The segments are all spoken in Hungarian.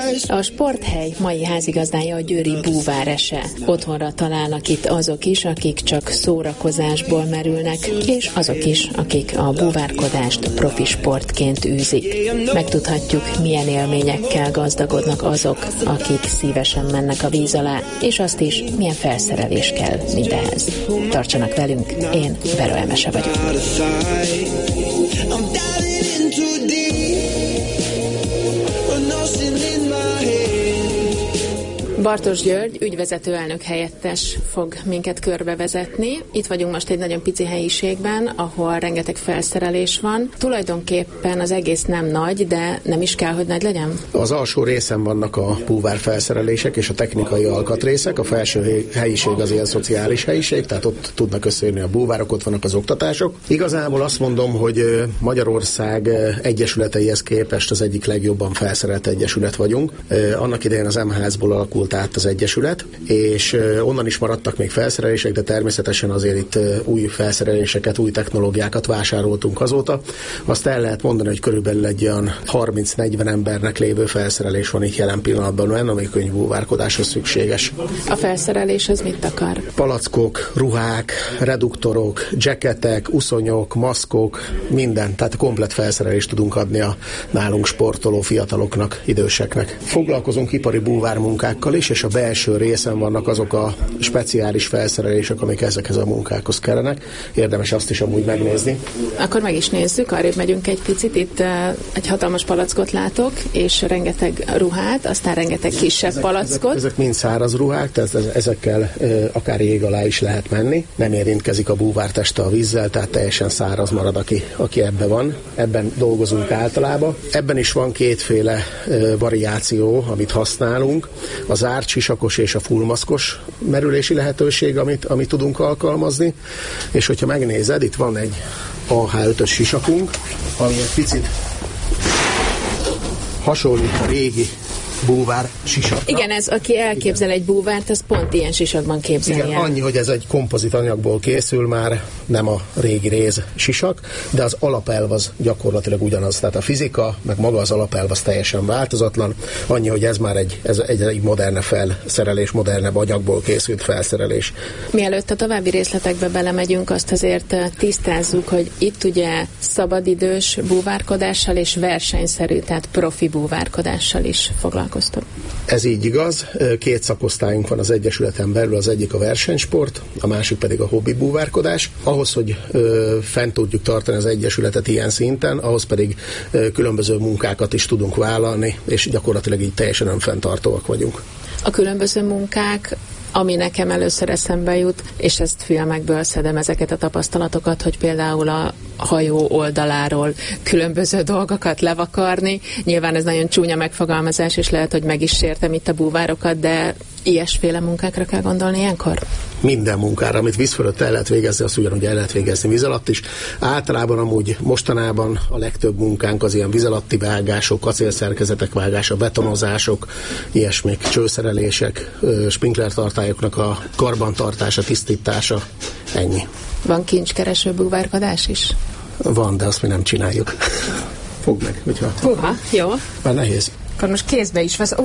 A sporthely mai házigazdája a győri Búvárese. Otthonra találnak itt azok is, akik csak szórakozásból merülnek, és azok is, akik a búvárkodást profi sportként űzik. Megtudhatjuk, milyen élményekkel gazdagodnak azok, akik szívesen mennek a víz alá, és azt is, milyen felszerelés kell mindehez. Tartsanak velünk, én Vera Emese vagyok. Bartos György, ügyvezető elnök helyettes fog minket körbevezetni. Itt vagyunk most egy nagyon pici helyiségben, ahol rengeteg felszerelés van. Tulajdonképpen az egész nem nagy, de nem is kell, hogy nagy legyen? Az alsó részen vannak a búvár felszerelések és a technikai alkatrészek. A felső helyiség az ilyen szociális helyiség, tehát ott tudnak összejönni a búvárok, ott vannak az oktatások. Igazából azt mondom, hogy Magyarország egyesületeihez képest az egyik legjobban felszerelt egyesület vagyunk. Annak idején az M-házból alakult át az egyesület, és onnan is maradtak még felszerelések, de természetesen azért itt új felszereléseket, új technológiákat vásároltunk azóta. Azt el lehet mondani, hogy körülbelül egy olyan 30-40 embernek lévő felszerelés van itt jelen pillanatban, ami könyvbúvárkodáshoz szükséges. A felszerelés az mit akar? Palackok, ruhák, reduktorok, jacketek, uszonyok, maszkok, minden, tehát komplet felszerelést tudunk adni a nálunk sportoló fiataloknak, időseknek. Foglalkozunk ipari búvármunkákkal is, és a belső részen vannak azok a speciális felszerelések, amik ezekhez a munkákhoz kellenek. Érdemes azt is amúgy megnézni. Akkor meg is nézzük, arrébb megyünk egy picit. Itt egy hatalmas palackot látok, és rengeteg ruhát, aztán rengeteg kisebb palackot. Ezek mind száraz ruhák, tehát ezekkel akár jég alá is lehet menni. Nem érintkezik a búvár teste a vízzel, tehát teljesen száraz marad, aki ebben van. Ebben dolgozunk általában. Ebben is van kétféle variáció, amit használunk. A zárt sisakos és a fullmaszkos merülési lehetőség, amit tudunk alkalmazni. És hogyha megnézed, itt van egy AH5-ös sisakunk, ami egy picit hasonlít a régi búvár sisakra. Igen, ez aki elképzel egy búvárt, az pont ilyen sisakban képzelje. Igen, annyi, hogy ez egy kompozit anyagból készül már, nem a régi réz sisak, de az alapelv az gyakorlatilag ugyanaz. Tehát a fizika, meg maga az alapelv az teljesen változatlan. Annyi, hogy ez már egy moderne felszerelés, modernebb anyagból készült felszerelés. Mielőtt a további részletekbe belemegyünk, azt azért tisztázzuk, hogy itt ugye szabadidős búvárkodással és versenyszerű, tehát profi búvárkodással is foglalkozunk. Ez így igaz. Két szakosztályunk van az egyesületen belül, az egyik a versenysport, a másik pedig a hobbi búvárkodás. Ahhoz, hogy fent tudjuk tartani az egyesületet ilyen szinten, ahhoz pedig különböző munkákat is tudunk vállalni, és gyakorlatilag így teljesen önfenntartóak vagyunk. A különböző munkák, ami nekem először eszembe jut, és ezt filmekből szedem ezeket a tapasztalatokat, hogy például a hajó oldaláról különböző dolgokat levakarni. Nyilván ez nagyon csúnya megfogalmazás, és lehet, hogy meg is sértem itt a búvárokat, de ilyesféle munkákra kell gondolni ilyenkor? Minden munkára, amit víz fölött el lehet végezni, azt ugyanúgy el lehet végezni víz alatt is. Általában amúgy mostanában a legtöbb munkánk az ilyen víz alatti vágások, acélszerkezetek vágása, betonozások, ilyesmik, csőszerelések, sprinklertartályoknak a karbantartása, tisztítása, ennyi. Van kincskereső búvárkodás is? Van, de azt mi nem csináljuk. Fogd meg, hogyha... Húha, jó. Már nehéz. Akkor most kézbe is vesz.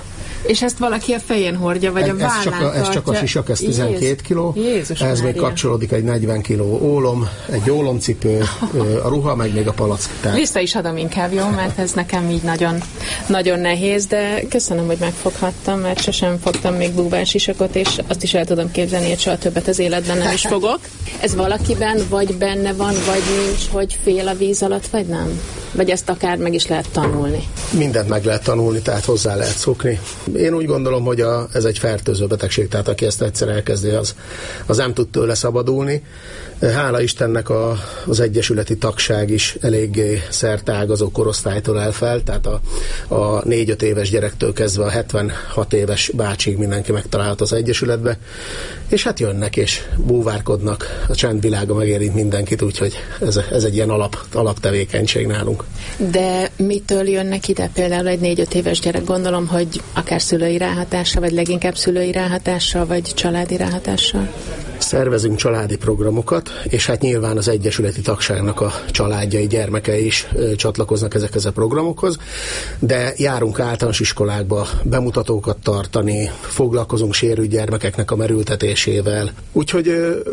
És ezt valaki a fején hordja, vagy a vállán tartja. Ez csak a sisak, ez 12 kiló. Ez még kapcsolódik egy 40 kiló ólom, egy ólomcipő, a ruha, meg még a palack. Vissza is adom inkább, jó? Mert ez nekem így nagyon, nagyon nehéz, de köszönöm, hogy megfoghattam, mert sosem fogtam még búvár sisakot, és azt is el tudom képzelni, hogy soha többet az életben nem is fogok. Ez valakiben vagy benne van, vagy nincs, hogy fél a víz alatt, vagy nem? Vagy ezt akár meg is lehet tanulni? Mindent meg lehet tanulni, tehát hozzá lehet szokni. Én úgy gondolom, hogy ez egy fertőző betegség, tehát aki ezt egyszer elkezdi, az nem tud tőle szabadulni. Hála Istennek az egyesületi tagság is eléggé szerteágazó korosztálytól áll fel, tehát a 4-5 éves gyerektől kezdve a 76 éves bácsig mindenki megtalálhat az egyesületbe, és hát jönnek és búvárkodnak, a csendvilága megérint mindenkit, úgyhogy ez egy ilyen alaptevékenység nálunk. De mitől jönnek ide például egy 4-5 éves gyerek? Gondolom, hogy akár szülői ráhatással, vagy leginkább szülői ráhatással, vagy családi ráhatással? Szervezünk családi programokat, és hát nyilván az egyesületi tagságnak a családjai, gyermekei is csatlakoznak ezekhez a programokhoz, de járunk általános iskolákba bemutatókat tartani, foglalkozunk sérült gyermekeknek a merültetésével. Úgyhogy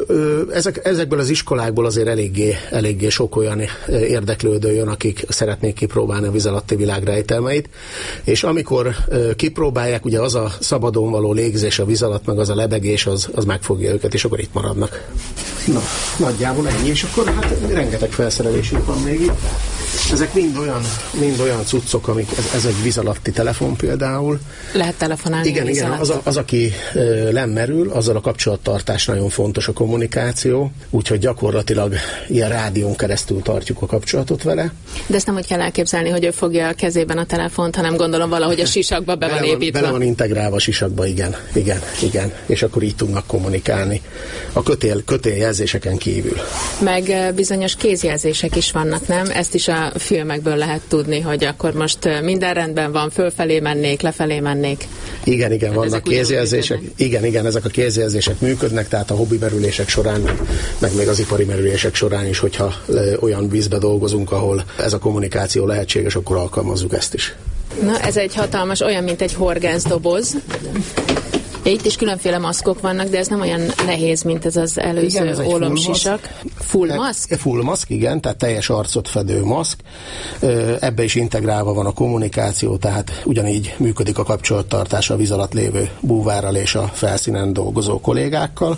ezekből az iskolákból azért eléggé sok olyan érdeklődő jön, akik szeretnék kipróbálni a víz alatti világ rejtelmeit, és amikor kipróbálják, ugye az a szabadon való légzés a víz alatt, meg az a lebegés, az megfogja őket, és akkor itt maradnak. Na, nagyjából ennyi, és akkor hát rengeteg felszerelésünk van még itt. Ezek mind olyan cuccok, amik, ez egy víz alatti telefon például. Lehet telefonálni. Igen, az, aki lemerül, azzal a kapcsolattartás nagyon fontos, a kommunikáció, úgyhogy gyakorlatilag ilyen rádión keresztül tartjuk a kapcsolatot vele. De ezt nem úgy kell elképzelni, hogy ő fogja a kezében a telefont, hanem gondolom valahogy a sisakba be van építve. Bele van integrálva a sisakba, igen. És akkor így tudnak kommunikálni. A kötéljelzéseken kívül. Meg bizonyos kézjelzések is vannak, nem? Ezt is a filmekből lehet tudni, hogy akkor most minden rendben van, fölfelé mennék, lefelé mennék. Igen, vannak kézjelzések. Igen, ezek a kézjelzések működnek, tehát a hobbi merülések során, meg még az ipari merülések során is, hogyha olyan vízbe dolgozunk, ahol ez a kommunikáció lehetséges, akkor alkalmazzuk ezt is. Na, ez egy hatalmas, olyan, mint egy horgászdoboz. Itt is különféle maszkok vannak, de ez nem olyan nehéz, mint ez az előző ólomsisak. Full maszk? Full maszk, igen, tehát teljes arcot fedő maszk. Ebbe is integrálva van a kommunikáció, tehát ugyanígy működik a kapcsolattartás a víz alatt lévő búvárral és a felszínen dolgozó kollégákkal.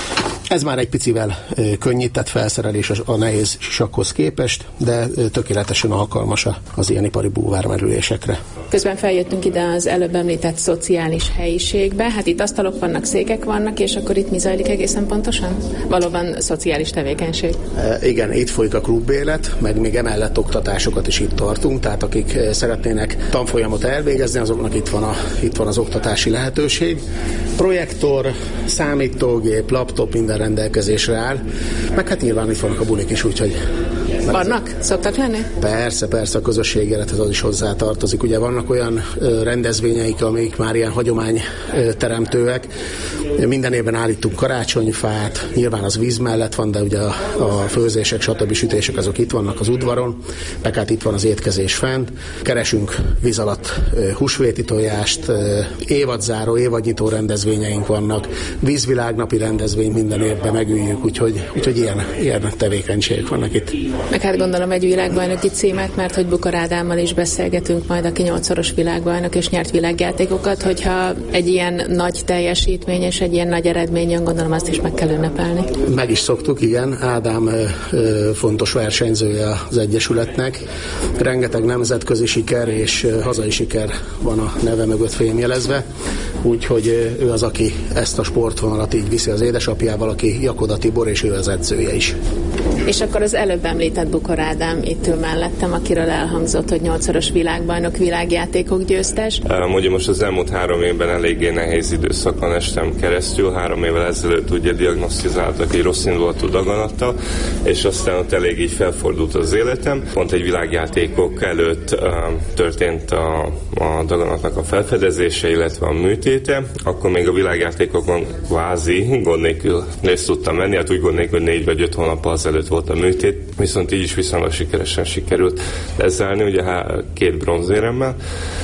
Ez már egy picivel könnyített felszerelés a nehéz sisakhoz képest, de tökéletesen alkalmas az ilyen ipari búvármerülésekre. Közben feljöttünk ide az előbb említett szociális helyiségbe, hát itt asztalok vannak, székek vannak, és akkor itt mi zajlik egészen pontosan? Valóban szociális tevékenység. Igen, itt folyik a klubélet, meg még emellett oktatásokat is itt tartunk, tehát akik szeretnének tanfolyamot elvégezni, azoknak itt van az oktatási lehetőség. Projektor, számítógép, laptop, minden rendelkezésre áll, meg hát nyilván itt vannak a bulik is, úgyhogy... Vannak? Szoktak lenni? Persze, a közösség élethez az is hozzá tartozik. Ugye vannak olyan rendezvényeik, amik már ilyen hagyományteremtőek. Minden évben állítunk karácsonyfát, nyilván az víz mellett van, de ugye a főzések, stb. Sütések azok itt vannak az udvaron, meg hát itt van az étkezés fent. Keresünk víz alatt húsvéti tojást, évadzáró, évadnyitó rendezvényeink vannak, vízvilágnapi rendezvény minden évben megüljük, úgyhogy ilyen tevékenységek vannak itt. Meg hát gondolom egy világbajnoki címet, mert hogy Bukar Ádámmal is beszélgetünk majd, aki 8-szoros világbajnok és nyert világjátékokat, hogyha egy ilyen nagy teljesítmény és egy ilyen nagy eredmény jön, gondolom azt is meg kell ünnepelni. Meg is szoktuk, igen. Ádám fontos versenyzője az Egyesületnek. Rengeteg nemzetközi siker és hazai siker van a neve mögött fémjelezve, úgyhogy ő az, aki ezt a sportvonalat így viszi az édesapjával, aki Jakoda Tibor, és ő az edzője is. És akkor az előbb említett Bukar Ádám itt ül mellettem, akiről elhangzott, hogy 8-szoros világbajnok, világjátékok győztes. Ugye most az elmúlt 3 évben eléggé nehéz időszakon estem keresztül. 3 évvel ezelőtt ugye diagnosztizáltak egy rossz indulatú daganattal, és aztán ott elég így felfordult az életem. Pont egy világjátékok előtt történt a daganatnak a felfedezése, illetve a műtéte. Akkor még a világjátékokon kvázi gond nélkül részt tudtam venni, hát úgy gond nélkül, hogy 4 vagy 5 hónappal azelőtt volt a műtét, viszont így is viszonylag sikeresen sikerült lezárni, ugye 2 bronzéremmel,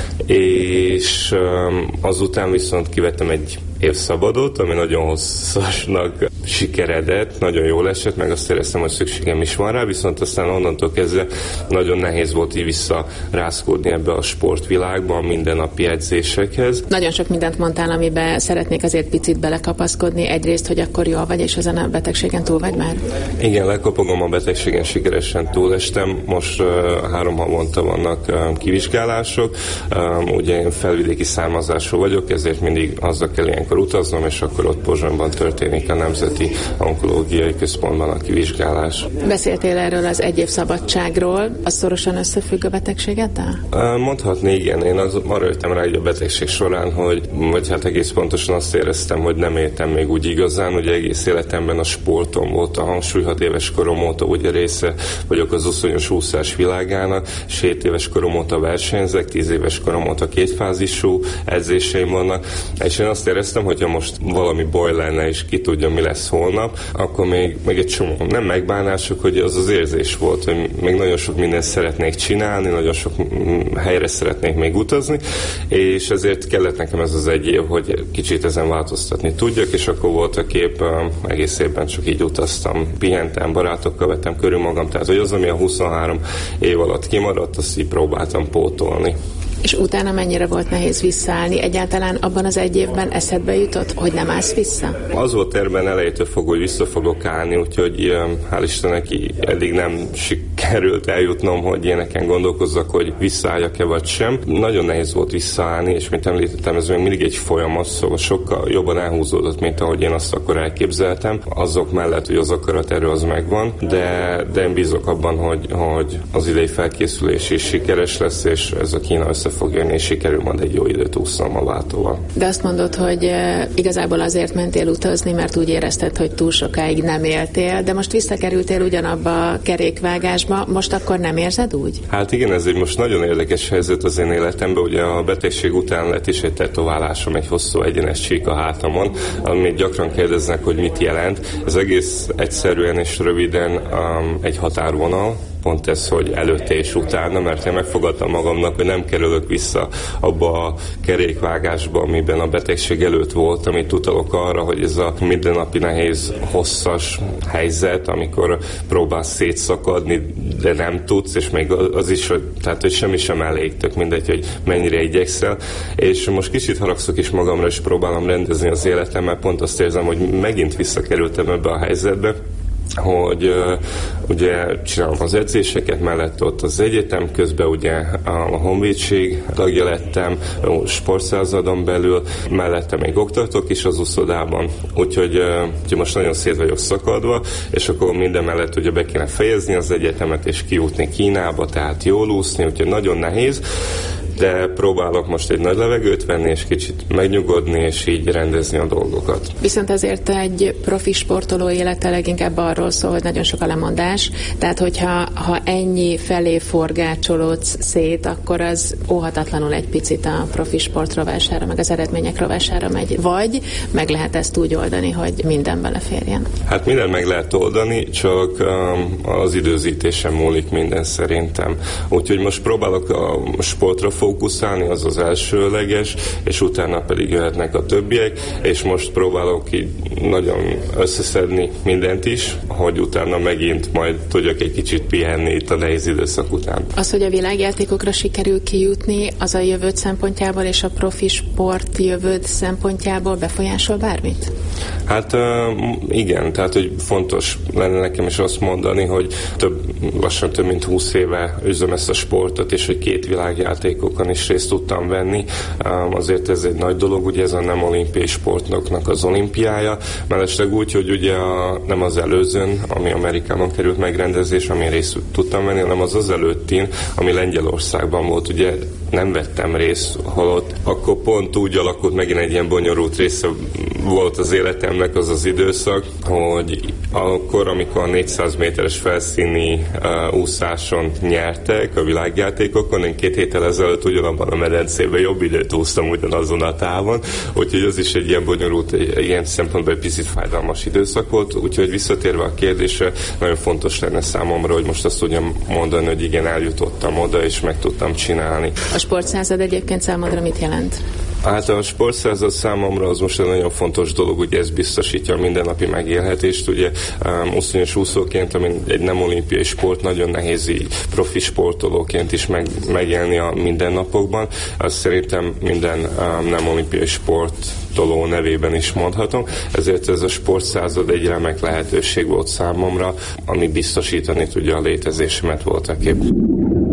és azután viszont kivettem egy évszabadot, ami nagyon hosszasnak sikeredett, nagyon jól esett, meg azt éreztem, hogy szükségem is van rá, viszont aztán onnantól kezdve nagyon nehéz volt így visszarázkódni ebbe a sportvilágba, a mindennapi edzésekhez. Nagyon sok mindent mondtál, amiben szeretnék azért picit belekapaszkodni. Egyrészt, hogy akkor jól vagy, és ezen a betegségen túl vagy már? Igen, lekapogom, a betegségen sikeresen túlestem. Most 3 havonta vannak kivizsgálások. Ugye én felvidéki származású vagyok, ezért mindig azzal kell ilyenkor utaznom, és akkor ott Pozsonyban történik a Nemzeti Onkológiai Központban a kivizsgálás. Beszéltél erről az 1 év szabadságról, az szorosan összefügg a betegségeddel? Mondhatni, igen. Én arra jöttem rá a betegség során, hogy hát egész pontosan azt éreztem, hogy nem éltem még úgy igazán, hogy egész életemben a sportom volt a hangsúly, 6 éves korom óta ugye része vagyok az uszonyos úszás világának, és 7 éves korom óta versenyzek, 10 éves korom óta kétfázisú edzéseim vannak, és én azt éreztem, éreztem, hogyha most valami baj lenne, és ki tudja, mi lesz holnap, akkor még egy csomó nem megbánások, hogy az érzés volt, hogy még nagyon sok mindent szeretnék csinálni, nagyon sok helyre szeretnék még utazni, és ezért kellett nekem ez az egy év, hogy kicsit ezen változtatni tudjak, és akkor volt a kép, egész évben csak így utaztam, pihentem, barátokkal vettem körül magam, tehát hogy az, ami a 23 év alatt kimaradt, azt így próbáltam pótolni. És utána mennyire volt nehéz visszaállni? Egyáltalán abban az egy évben eszedbe jutott, hogy nem állsz vissza? Az volt terben elejétől fogva, hogy vissza fogok állni, úgyhogy hál' Istennek eddig nem sikerült eljutnom, hogy ilyeneken gondolkozzak, hogy visszaálljak-e vagy sem. Nagyon nehéz volt visszaállni, és mint említettem, ez még mindig egy folyamat, szóval sokkal jobban elhúzódott, mint ahogy én azt akkor elképzeltem. Azok mellett, hogy az akaraterő az megvan, de én bízok abban, hogy az idei felkészülés is sikeres lesz, és ez a Kína össze fog jönni, és sikerül majd egy jó időt úsznom a váltóval. De azt mondod, hogy igazából azért mentél utazni, mert úgy érezted, hogy túl sokáig nem éltél, de most visszakerültél ugyanabba a kerékvágásba, most akkor nem érzed úgy? Hát igen, ez egy most nagyon érdekes helyzet az én életemben, ugye a betegség után lett is egy tetoválásom, egy hosszú egyenes csík a hátamon, amit gyakran kérdeznek, hogy mit jelent. Ez egész egyszerűen és röviden egy határvonal, pont ez, hogy előtte és utána, mert én megfogadtam magamnak, hogy nem kerülök vissza abba a kerékvágásba, amiben a betegség előtt volt, amit utalok arra, hogy ez a mindennapi nehéz, hosszas helyzet, amikor próbálsz szétszakadni, de nem tudsz, és még az is, hogy semmi sem elég, tök mindegy, hogy mennyire igyekszel, és most kicsit haragszok is magamra, és próbálom rendezni az életemmel, pont azt érzem, hogy megint visszakerültem ebbe a helyzetbe, hogy ugye csinálom az edzéseket, mellett ott az egyetem, közben ugye a honvédség tagja lettem, a sportszázadon belül, mellette még oktatok is az úszodában, úgyhogy most nagyon szét vagyok szakadva, és akkor minden mellett ugye be kéne fejezni az egyetemet, és kijutni Kínába, tehát jól úszni, úgyhogy nagyon nehéz, de próbálok most egy nagy levegőt venni, és kicsit megnyugodni, és így rendezni a dolgokat. Viszont azért egy profi sportoló élete leginkább arról szól, hogy nagyon sok a lemondás, tehát hogyha ennyi felé forgácsolódsz szét, akkor az óhatatlanul egy picit a profi sport rovására, meg az eredmények rovására megy. Vagy meg lehet ezt úgy oldani, hogy minden beleférjen. Hát minden meg lehet oldani, csak az időzítésen múlik minden szerintem. Úgyhogy most próbálok a sportra fókuszálni, az az elsőleges, és utána pedig jöhetnek a többiek, és most próbálok így nagyon összeszedni mindent is, hogy utána megint majd tudjak egy kicsit pihenni itt a nehéz időszak után. Az, hogy a világjátékokra sikerül kijutni, az a jövőd szempontjából és a profi sport jövőd szempontjából befolyásol bármit? Hát igen, tehát hogy fontos lenne nekem is azt mondani, hogy lassan több mint 20 éve üzöm ezt a sportot, és hogy 2 világjátékokon is részt tudtam venni. Azért ez egy nagy dolog, ugye ez a nem olimpiai sportoknak az olimpiája, mellesleg úgy, hogy ugye nem az előzőn, ami Amerikában került megrendezés, amin részt tudtam venni, hanem az előttin, ami Lengyelországban volt, ugye nem vettem részt, holott akkor pont úgy alakult, megint egy ilyen bonyolult része volt az életemnek az az időszak, hogy akkor, amikor a 400 méteres felszíni úszáson nyertek a világjátékokon, én 2 héttel ezelőtt ugyanabban a medencében jobb időt úsztam ugyanazon a távon, úgyhogy ez is egy ilyen bonyolult, ilyen szempontból egy picit fájdalmas időszak volt, úgyhogy visszatérve a kérdésre, nagyon fontos lenne számomra, hogy most azt tudjam mondani, hogy igen, eljutottam oda, és meg tudtam csinálni. A sportszázad egyébként számodra mit jelent? Hát a sportszázad számomra az most egy nagyon fontos dolog, ugye ez biztosítja a mindennapi megélhetést, ugye úszonyos úszóként, ami egy nem olimpiai sport, nagyon nehéz így profi sportolóként is megélni a mindennapokban. Azt szerintem minden nem olimpiai sportoló nevében is mondhatom, ezért ez a sportszázad egy remek lehetőség volt számomra, ami biztosítani tudja a létezésemet voltaképp.